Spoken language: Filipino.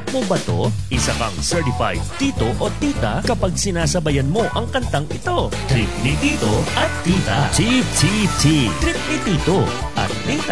Trip mo ba to? Isa kang certified tito o tita kapag sinasabayan mo ang kantang ito. Trip ni Tito at Tita. Chip, chip, chip. Trip ni Tito.